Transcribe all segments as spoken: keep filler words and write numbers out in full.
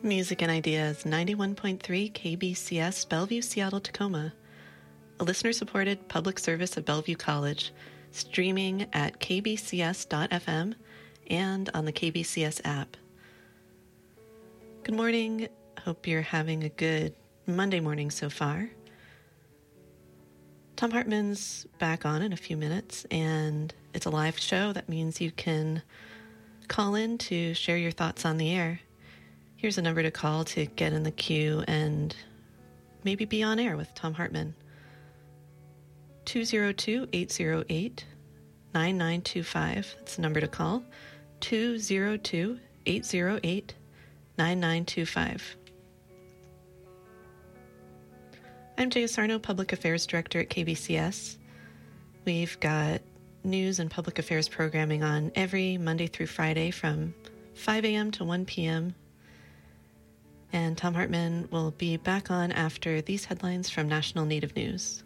Music and Ideas, ninety-one point three K B C S, Bellevue, Seattle, Tacoma. A listener-supported public service of Bellevue College, streaming at k b c s dot f m and on the K B C S app. Good morning. Hope you're having a good Monday morning so far. Thom Hartmann's back on in a few minutes, and it's a live show. That means you can call in to share your thoughts on the air. Here's a number to call to get in the queue and maybe be on air with Thom Hartmann. two oh two, eight oh eight, nine nine two five. That's the number to call. two oh two, eight oh eight, nine nine two five. I'm Jaya Sarno, Public Affairs Director at K B C S. We've got news and public affairs programming on every Monday through Friday from five a.m. to one p.m. And Thom Hartmann will be back on after these headlines from National Native News.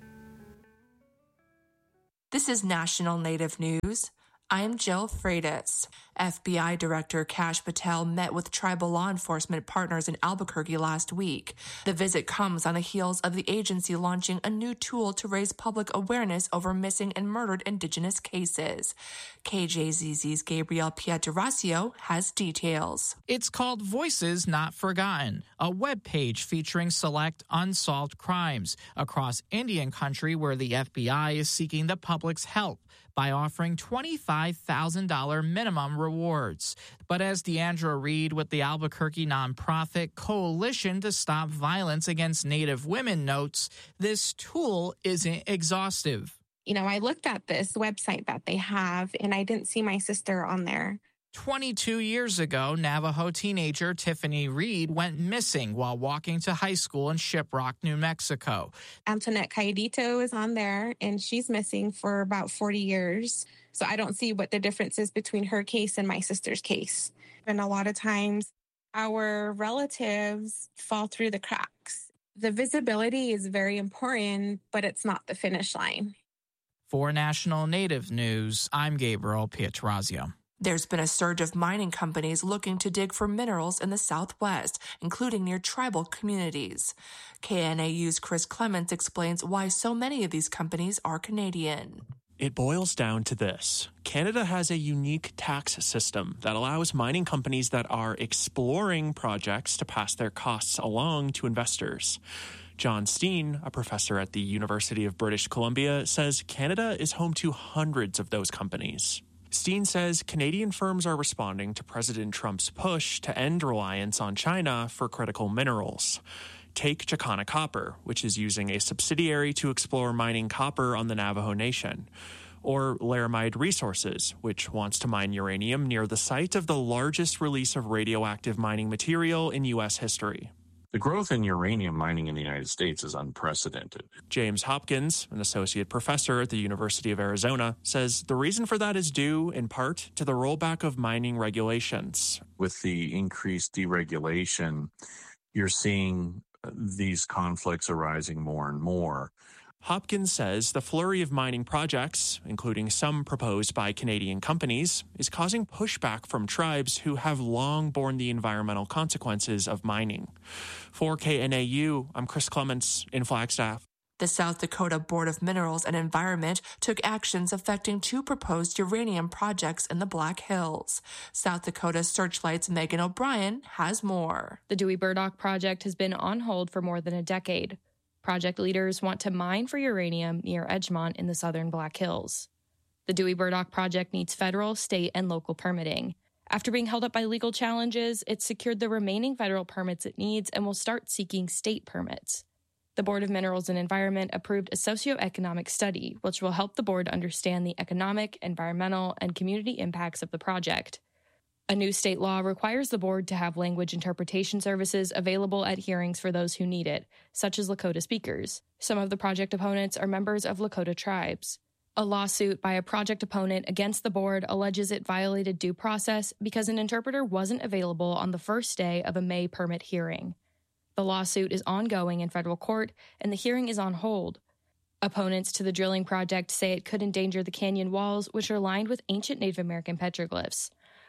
This is National Native News. I'm Jill Freitas. F B I Director Kash Patel met with tribal law enforcement partners in Albuquerque last week. The visit comes on the heels of the agency launching a new tool to raise public awareness over missing and murdered Indigenous cases. K J Z Z's Gabriel Pietrasio has details. It's called Voices Not Forgotten, a webpage featuring select unsolved crimes across Indian country where the F B I is seeking the public's help by offering twenty-five thousand dollars minimum rewards. But as Deandra Reed with the Albuquerque nonprofit Coalition to Stop Violence Against Native Women notes, this tool isn't exhaustive. You know, I looked at this website that they have, and I didn't see my sister on there. twenty-two years ago, Navajo teenager Tiffany Reed went missing while walking to high school in Shiprock, New Mexico. Antoinette Cayedito is on there, and she's missing for about forty years. So I don't see what the difference is between her case and my sister's case. And a lot of times, our relatives fall through the cracks. The visibility is very important, but it's not the finish line. For National Native News, I'm Gabriel Pietrasio. There's been a surge of mining companies looking to dig for minerals in the Southwest, including near tribal communities. K N A U's Chris Clements explains why so many of these companies are Canadian. It boils down to this. Canada has a unique tax system that allows mining companies that are exploring projects to pass their costs along to investors. John Steen, a professor at the University of British Columbia, says Canada is home to hundreds of those companies. Steen says Canadian firms are responding to President Trump's push to end reliance on China for critical minerals. Take Chakana Copper, which is using a subsidiary to explore mining copper on the Navajo Nation. Or Laramide Resources, which wants to mine uranium near the site of the largest release of radioactive mining material in U S history. The growth in uranium mining in the United States is unprecedented. James Hopkins, an associate professor at the University of Arizona, says the reason for that is due, in part, to the rollback of mining regulations. With the increased deregulation, you're seeing these conflicts arising more and more. Hopkins says the flurry of mining projects, including some proposed by Canadian companies, is causing pushback from tribes who have long borne the environmental consequences of mining. For K N A U, I'm Chris Clements in Flagstaff. The South Dakota Board of Minerals and Environment took actions affecting two proposed uranium projects in the Black Hills. South Dakota Searchlight's Megan O'Brien has more. The Dewey Burdock project has been on hold for more than a decade. Project leaders want to mine for uranium near Edgemont in the southern Black Hills. The Dewey Burdock project needs federal, state, and local permitting. After being held up by legal challenges, it's secured the remaining federal permits it needs and will start seeking state permits. The Board of Minerals and Environment approved a socioeconomic study, which will help the board understand the economic, environmental, and community impacts of the project. A new state law requires the board to have language interpretation services available at hearings for those who need it, such as Lakota speakers. Some of the project opponents are members of Lakota tribes. A lawsuit by a project opponent against the board alleges it violated due process because an interpreter wasn't available on the first day of a May permit hearing. The lawsuit is ongoing in federal court, and the hearing is on hold. Opponents to the drilling project say it could endanger the canyon walls, which are lined with ancient Native American petroglyphs.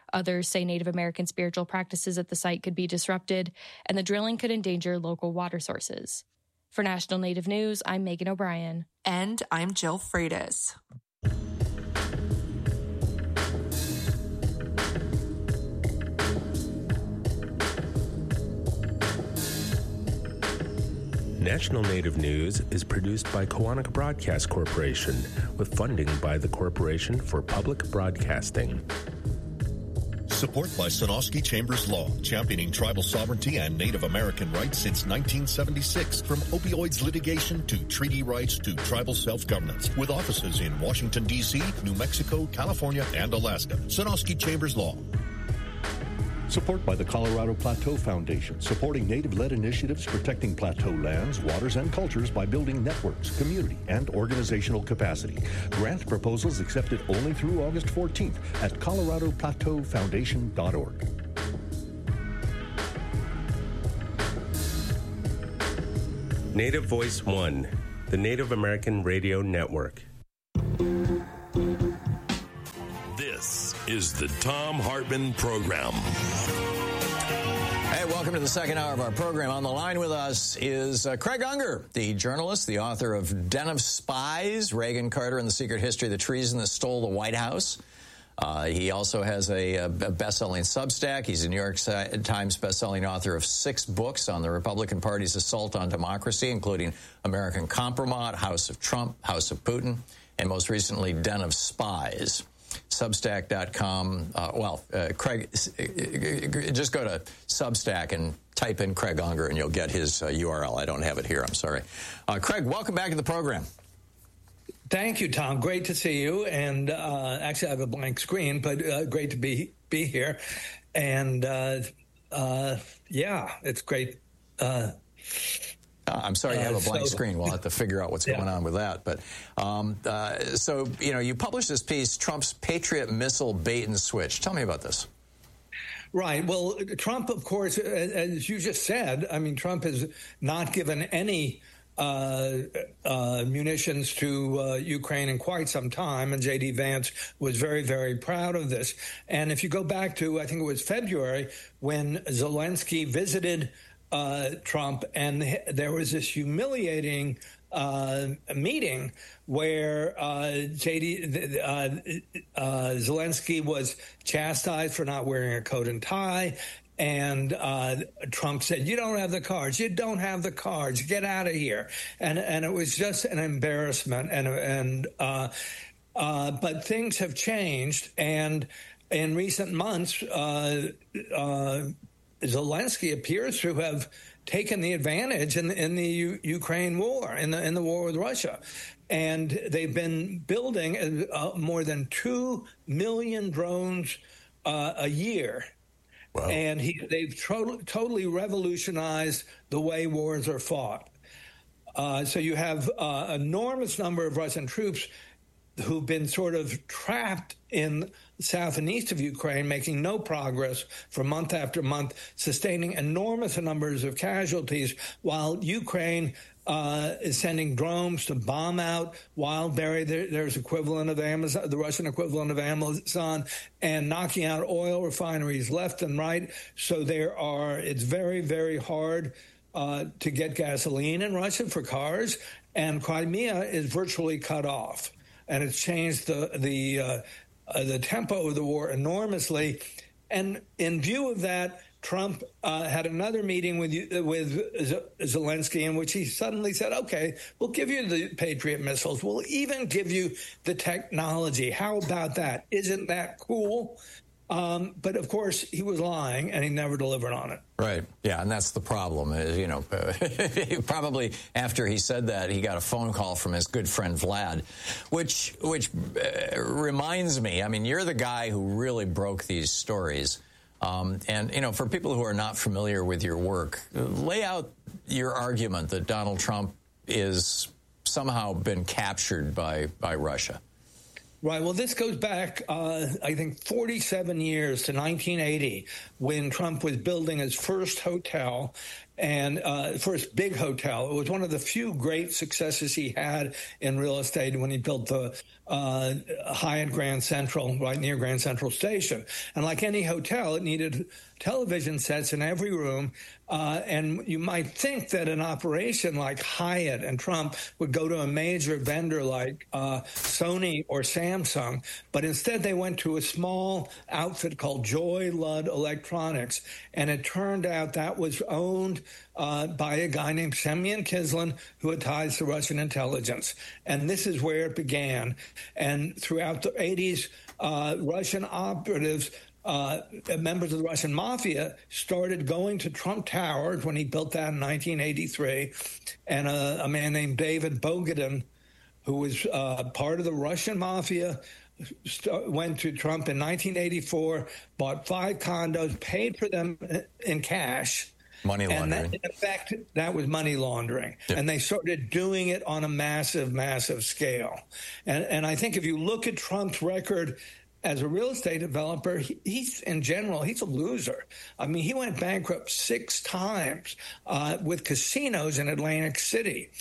Others say Native American spiritual practices at the site could be disrupted, and the drilling could endanger local water sources. For National Native News, I'm Megan O'Brien. And I'm Jill Freitas. National Native News is produced by Koahnic Broadcast Corporation with funding by the Corporation for Public Broadcasting. Support by Sonosky Chambers Law, championing tribal sovereignty and Native American rights since nineteen seventy-six. From opioids litigation to treaty rights to tribal self-governance. With offices in Washington, D C, New Mexico, California, and Alaska. Sonosky Chambers Law. Support by the Colorado Plateau Foundation, supporting Native-led initiatives protecting plateau lands, waters, and cultures by building networks, community, and organizational capacity. Grant proposals accepted only through August fourteenth at colorado plateau foundation dot org. Native Voice One, the Native American Radio Network. This is the Thom Hartmann Program. Hey, welcome to the second hour of our program. On the line with us is uh, Craig Unger, the journalist, the author of Den of Spies, Reagan, Carter, and the Secret History of the Treason That Stole the White House. Uh, he also has a, a best-selling Substack. He's a New York Times best-selling author of six books on the Republican Party's assault on democracy, including American Compromise, House of Trump, House of Putin, and most recently, Den of Spies. Substack dot com. Uh, well, uh, Craig, just go to Substack and type in Craig Unger, and you'll get his uh, U R L. I don't have it here. I'm sorry. Uh, Craig, welcome back to the program. Thank you, Tom. Great to see you. And uh, actually, I have a blank screen, but uh, great to be be here. And uh, uh, yeah, it's great. Uh, Uh, I'm sorry you have a blank uh, so, screen. We'll have to figure out what's yeah. going on with that. But um, uh, so, you know, you published this piece, Trump's Patriot Missile Bait and Switch. Tell me about this. Right. Well, Trump, of course, as you just said, I mean, Trump has not given any uh, uh, munitions to uh, Ukraine in quite some time. And J D. Vance was very, very proud of this. And if you go back to, I think it was February, when Zelensky visited Uh, Trump, and there was this humiliating uh, meeting where uh, J D uh, uh, Zelensky was chastised for not wearing a coat and tie, and uh, Trump said, "You don't have the cards. You don't have the cards. Get out of here." And and it was just an embarrassment. And and uh, uh, but things have changed, and in recent months, uh, uh, Zelensky appears to have taken the advantage in, in the U- Ukraine war, in the in the war with Russia, and they've been building uh, more than two million drones uh, a year. Wow. And he, they've to- totally revolutionized the way wars are fought. Uh, so you have an uh, enormous number of Russian troops who've been sort of trapped in south and east of Ukraine, making no progress for month after month, sustaining enormous numbers of casualties, while Ukraine uh, is sending drones to bomb out Wildberry, there, there's equivalent of Amazon, the Russian equivalent of Amazon, and knocking out oil refineries left and right. So there are, it's very, very hard uh, to get gasoline in Russia for cars, and Crimea is virtually cut off. And it's changed the the uh, uh, the tempo of the war enormously. And in view of that, Trump uh, had another meeting with with Zelensky in which he suddenly said, "Okay, we'll give you the Patriot missiles. We'll even give you the technology. How about that? Isn't that cool?" Um, but of course, he was lying, and he never delivered on it. Right. Yeah, and that's the problem. Is, you know, probably after he said that, he got a phone call from his good friend Vlad, which which uh, reminds me. I mean, you're the guy who really broke these stories. Um, and, you know, for people who are not familiar with your work, lay out your argument that Donald Trump is somehow been captured by by Russia. Right. Well, this goes back, uh, I think, forty-seven years to nineteen eighty, when Trump was building his first hotel. and uh, first big hotel. It was one of the few great successes he had in real estate when he built the uh, Hyatt Grand Central right near Grand Central Station. And like any hotel, it needed television sets in every room. Uh, and you might think that an operation like Hyatt and Trump would go to a major vendor like uh, Sony or Samsung, but instead they went to a small outfit called Joy Ludd Electronics, and it turned out that was owned uh, by a guy named Semyon Kislin, who had ties to Russian intelligence. And this is where it began. And throughout the eighties, uh, Russian operatives Uh, members of the Russian mafia started going to Trump Towers when he built that in nineteen eighty-three, and a, a man named David Bogadin, who was uh, part of the Russian mafia, st- went to Trump in nineteen eighty-four, bought five condos, paid for them in cash. Money laundering. And that, in fact, that was money laundering. Yep. And they started doing it on a massive, massive scale. And, and I think if you look at Trump's record as a real estate developer, he, he's, in general, he's a loser. I mean, he went bankrupt six times uh, with casinos in Atlantic City.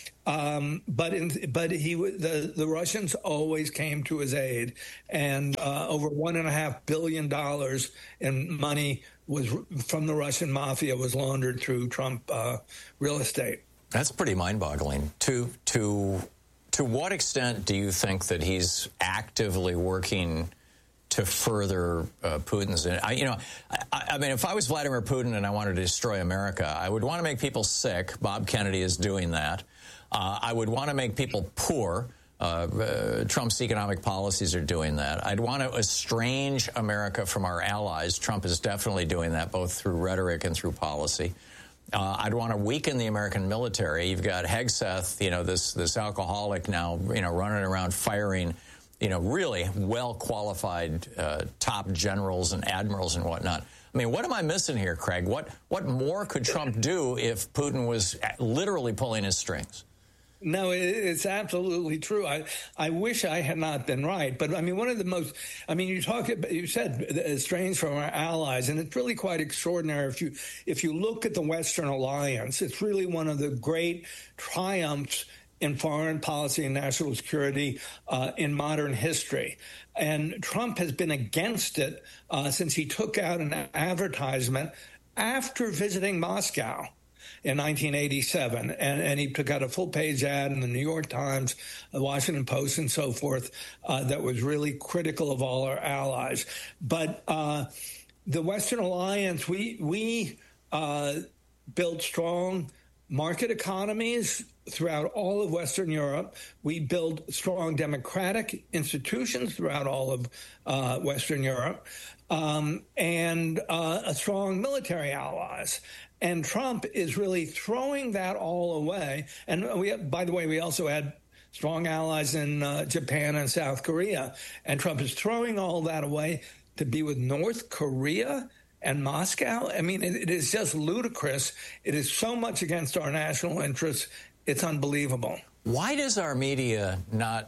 Um, but in, but he the, the Russians always came to his aid, and uh, over one and a half billion dollars in money was from the Russian mafia was laundered through Trump uh, real estate. That's pretty mind-boggling. To to to what extent do you think that he's actively working to further uh, Putin's? I, you know, I, I mean, if I was Vladimir Putin and I wanted to destroy America, I would want to make people sick. Bob Kennedy is doing that. Uh, I would want to make people poor. Uh, uh, Trump's economic policies are doing that. I'd want to estrange America from our allies. Trump is definitely doing that, both through rhetoric and through policy. Uh, I'd want to weaken the American military. You've got Hegseth, you know, this this alcoholic now, you know, running around firing, you know, really well-qualified uh, top generals and admirals and whatnot. I mean, what am I missing here, Craig? What what more could Trump do if Putin was literally pulling his strings? No, it's absolutely true. I, I wish I had not been right. But, I mean, one of the most, I mean, you talk, you said estranged from our allies, and it's really quite extraordinary. If you, if you look at the Western alliance, it's really one of the great triumphs in foreign policy and national security uh, in modern history. And Trump has been against it uh, since he took out an advertisement after visiting Moscow in nineteen eighty-seven, and, and he took out a full-page ad in the New York Times, the Washington Post, and so forth, uh, that was really critical of all our allies. But uh, the Western alliance, we we uh, built strong market economies throughout all of Western Europe. We built strong democratic institutions throughout all of uh, Western Europe, um, and uh, a strong military allies. And Trump is really throwing that all away. And we, by the way, we also had strong allies in uh, Japan and South Korea. And Trump is throwing all that away to be with North Korea and Moscow. I mean, it, it is just ludicrous. It is so much against our national interests. It's unbelievable. Why does our media not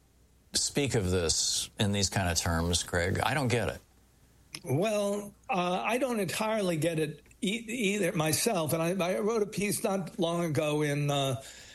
speak of this in these kind of terms, Craig? I don't get it. Well, uh, I don't entirely get it either myself. And I, I wrote a piece not long ago in uh,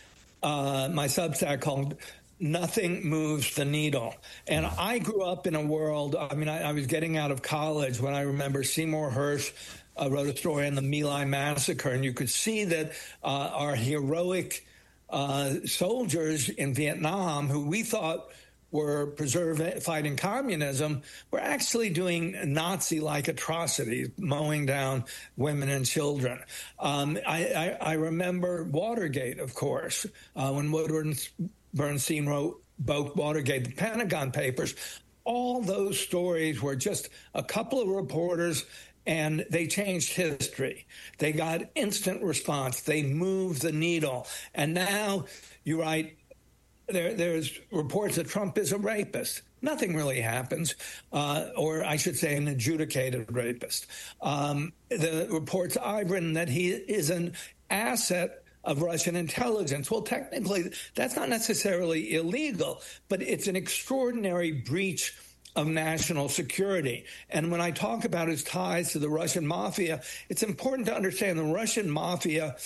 uh, my Substack called Nothing Moves the Needle. And I grew up in a world, I mean, I, I was getting out of college when I remember Seymour Hersh uh, wrote a story on the My Lai massacre. And you could see that uh, our heroic uh, soldiers in Vietnam, who we thought were preserving, fighting communism, were actually doing Nazi-like atrocities, mowing down women and children. Um, I, I, I remember Watergate, of course, uh, when Woodward Bernstein wrote both Watergate, the Pentagon Papers. All those stories were just a couple of reporters, and they changed history. They got instant response. They moved the needle. And now you write, There, there's reports that Trump is a rapist. Nothing really happens, uh, or I should say an adjudicated rapist. Um, the reports I've written that he is an asset of Russian intelligence. Well, technically, that's not necessarily illegal, but it's an extraordinary breach of national security. And when I talk about his ties to the Russian mafia, it's important to understand the Russian mafia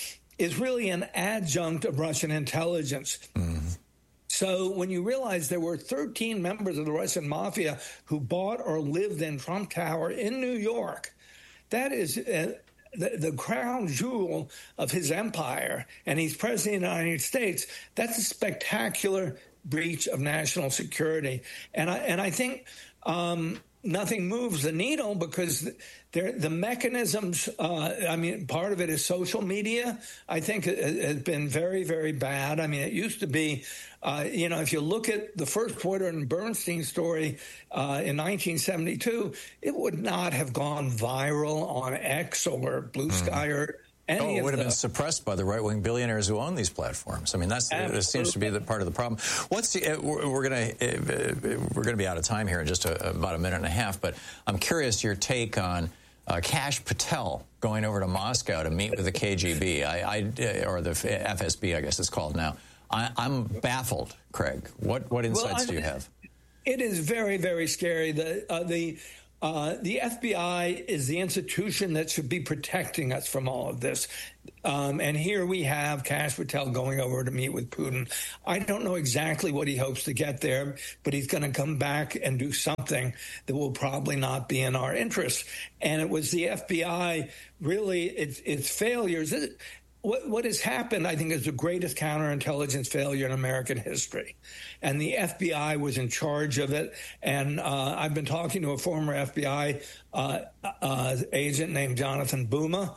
is really an adjunct of Russian intelligence. Mm-hmm. So when you realize there were thirteen members of the Russian mafia who bought or lived in Trump Tower in New York, that is uh, the, the crown jewel of his empire, and he's president of the United States. That's a spectacular breach of national security. And I, and I think um, nothing moves the needle because the mechanisms, uh, I mean, part of it is social media, I think has been very, very bad. I mean, it used to be, uh, you know, if you look at the first Woodward and Bernstein story uh, in nineteen seventy-two, it would not have gone viral on X or Blue Sky mm. or any Oh, it would have the, been suppressed by the right-wing billionaires who own these platforms. I mean, that's it seems to be the part of the problem. What's the, we're, we're going to we're going to be out of time here in just a, about a minute and a half, but I'm curious your take on uh, Kash Patel going over to Moscow to meet with the K G B, I, I, or the F S B, I guess it's called now. I, I'm baffled, Craig. What what insights well, I, do you have? It is very, very scary. The uh, the Uh, the F B I is the institution that should be protecting us from all of this. Um, and here we have Kash Patel going over to meet with Putin. I don't know exactly what he hopes to get there, but he's going to come back and do something that will probably not be in our interest. And it was the F B I, really, its, its failures. It, What, what has happened, I think, is the greatest counterintelligence failure in American history. And the F B I was in charge of it. And uh, I've been talking to a former F B I uh, uh, agent named Jonathan Buma.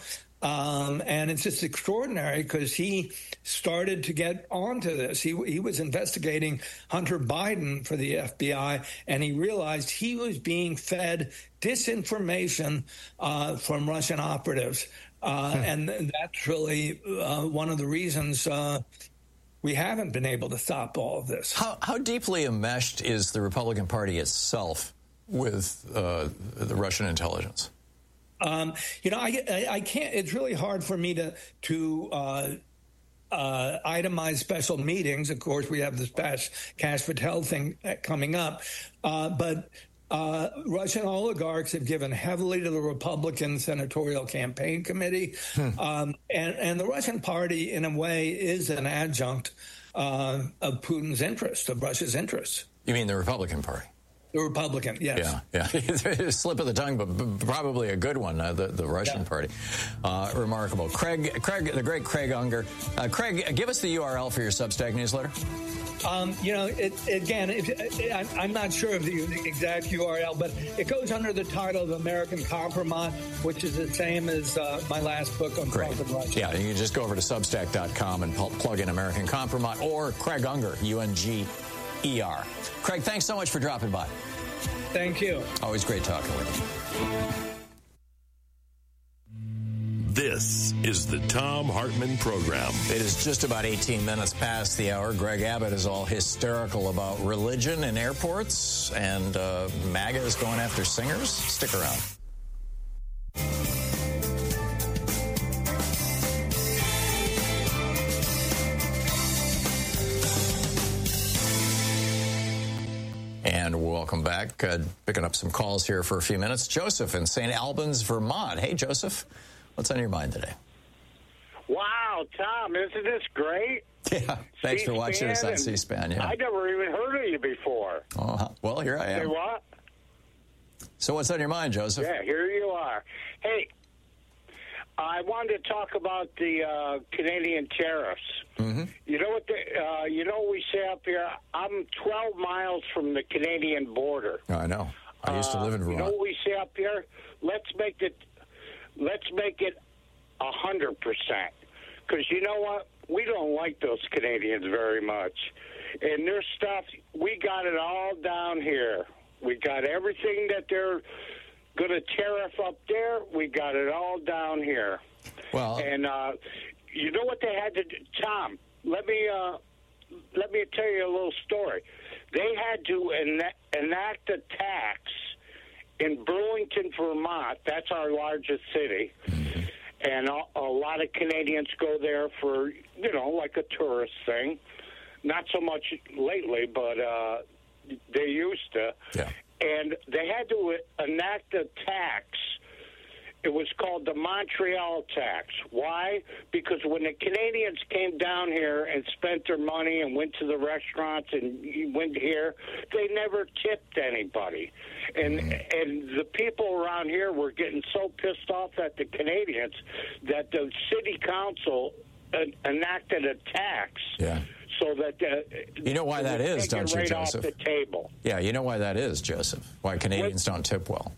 Um, and it's just extraordinary because he started to get onto this. He, he was investigating Hunter Biden for the F B I, and he realized he was being fed disinformation uh, from Russian operatives. Uh, hmm. And that's really uh, one of the reasons uh, we haven't been able to stop all of this. How, how deeply enmeshed is the Republican Party itself with uh, the Russian intelligence? Um, you know, I, I, I can't. It's really hard for me to to uh, uh, itemize special meetings. Of course, we have this Kash, Kash Patel thing coming up, uh, but. Uh, Russian oligarchs have given heavily to the Republican Senatorial Campaign Committee. Hmm. Um, and, and the Russian party, in a way, is an adjunct uh, of Putin's interest, of Russia's interests. You mean the Republican Party? The Republican, yes. Yeah, yeah. Slip of the tongue, but probably a good one, uh, the, the Russian yeah. party. Uh, remarkable. Craig, Craig, the great Craig Unger. Uh, Craig, give us the U R L for your Substack newsletter. Um, you know, it, again, if, I'm not sure of the exact U R L, but it goes under the title of American Compromise, which is the same as uh, my last book on Trump and Russia. Yeah, you can just go over to Substack dot com and plug in American Compromise or Craig Unger, U N G E R. Craig, thanks so much for dropping by. Thank you. Always great talking with you. This is the Thom Hartmann Program. It is just about eighteen minutes past the hour. Greg Abbott is all hysterical about religion in airports, and uh, MAGA is going after singers. Stick around. And welcome back. Uh, picking up some calls here for a few minutes. Joseph in Saint Albans, Vermont. Hey, Joseph. What's on your mind today? Wow, Tom, isn't this great? Yeah, thanks C-SPAN for watching us on C-SPAN. Yeah, I never even heard of you before. Oh, well, here I am. Say what? So what's on your mind, Joseph? Yeah, here you are. Hey, I wanted to talk about the uh, Canadian tariffs. Mm-hmm. You know what? The, uh, you know what we say up here? I'm twelve miles from the Canadian border. Oh, I know. I used to live in Vermont. Uh, you know what we say up here? Let's make it. Let's make it a hundred percent. Because you know what? We don't like those Canadians very much. And their stuff, we got it all down here. We got everything that they're going to tariff up there. We got it all down here. Well, and uh, you know what they had to do? Tom, let me, uh, let me tell you a little story. They had to en- enact a tax in Burlington, Vermont. That's our largest city. And a, a lot of Canadians go there for, you know, like a tourist thing. Not so much lately, but uh, they used to. Yeah. And they had to enact a tax. It was called the Montreal tax. Why? Because when the Canadians came down here and spent their money and went to the restaurants and went here, they never tipped anybody. And mm-hmm. and the people around here were getting so pissed off at the Canadians that the city council enacted a tax. Yeah. So that uh, you know why that is, don't you, right Joseph? Off the table. Yeah, you know why that is, Joseph. Why Canadians what? don't tip well.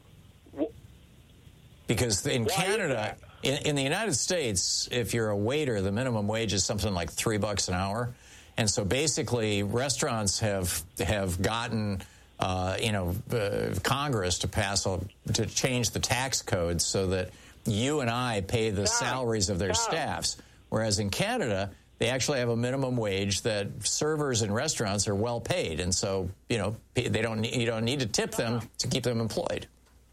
Because in Why Canada, in, in the United States, if you're a waiter, the minimum wage is something like three bucks an hour. And so basically, restaurants have have gotten, uh, you know, uh, Congress to pass a, to change the tax code so that you and I pay the Tom, salaries of their Tom. staffs. Whereas in Canada, they actually have a minimum wage that servers in restaurants are well paid, and so you know they don't you don't need to tip them to keep them employed.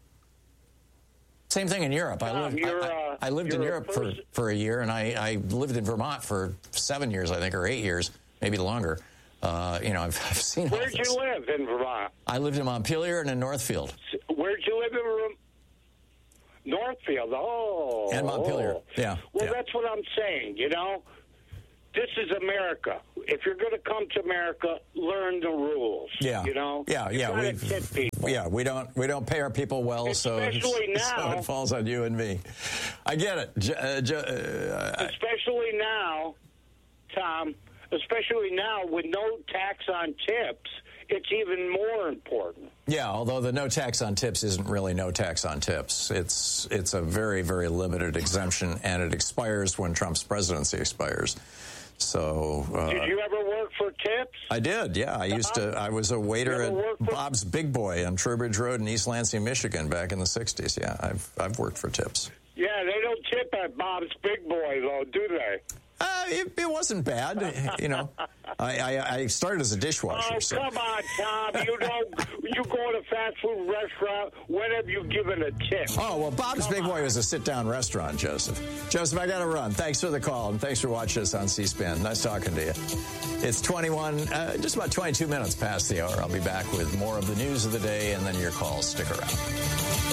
Same thing in Europe. I lived, I, I, I lived in Europe for, for a year, and I, I lived in Vermont for seven years, I think, or eight years, maybe longer. Uh, you know, I've, I've seen all Where'd this. you live in Vermont? I lived in Montpelier and in Northfield. Where'd you live in Vermont? Northfield, oh. And Montpelier, oh. yeah. Well, yeah. that's what I'm saying, you know. This is America. If you're going to come to America, learn the rules. Yeah, you know. Yeah, you yeah. We, tip people. Yeah, we don't we don't pay our people well, especially so now, so it falls on you and me. I get it. J- uh, j- uh, especially now, Tom. Especially now with no tax on tips, it's even more important. Yeah, although the no tax on tips isn't really no tax on tips. It's it's a very, very limited exemption, and it expires when Trump's presidency expires. So, uh, did you ever work for tips? I did, yeah. I used to. I was a waiter at for- Bob's Big Boy on Trowbridge Road in East Lansing, Michigan, back in the sixties. Yeah, I've I've worked for tips. Yeah, they don't tip at Bob's Big Boy, though, do they? Uh, it, it wasn't bad, you know. I, I, I started as a dishwasher. Oh, so. come on, Tom. You don't. You go to a fast food restaurant. When have you given a tip? Oh, well, Bob's come Big Boy on. was a sit-down restaurant, Joseph. Joseph, I got to run. Thanks for the call, and thanks for watching us on C-SPAN. Nice talking to you. It's twenty-one, uh, just about twenty-two minutes past the hour. I'll be back with more of the news of the day and then your calls. Stick around.